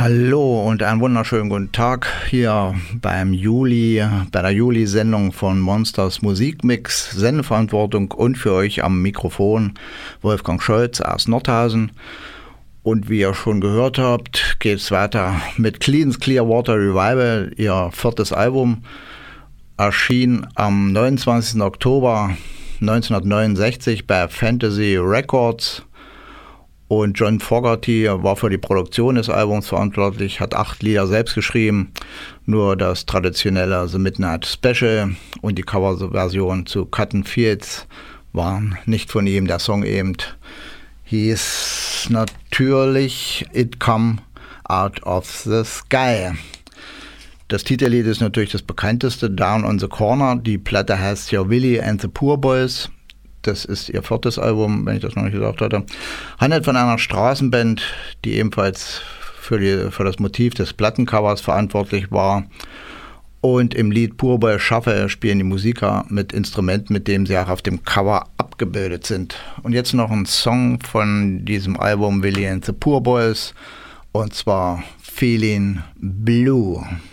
Hallo und einen wunderschönen guten Tag hier bei der Juli-Sendung von Monsters Musikmix, Sendeverantwortung und für euch am Mikrofon Wolfgang Scholz aus Nordhausen. Und wie ihr schon gehört habt, geht es weiter mit Creedence Clearwater Revival. Ihr viertes Album erschien am 29. Oktober 1969 bei Fantasy Records. Und John Fogerty war für die Produktion des Albums verantwortlich, hat 8 Lieder selbst geschrieben. Nur das traditionelle The Midnight Special und die Coverversion zu Cotton Fields waren nicht von ihm. Der Song eben hieß natürlich It Come Out of the Sky. Das Titellied ist natürlich das bekannteste, Down on the Corner. Die Platte heißt ja Willie and the Poor Boys. Das ist ihr viertes Album, wenn ich das noch nicht gesagt hatte. Handelt von einer Straßenband, die ebenfalls für das Motiv des Plattencovers verantwortlich war. Und im Lied Poor Boy Shuffle spielen die Musiker mit Instrumenten, mit denen sie auch auf dem Cover abgebildet sind. Und jetzt noch ein Song von diesem Album Willie and the Poor Boys, und zwar Feeling Blue.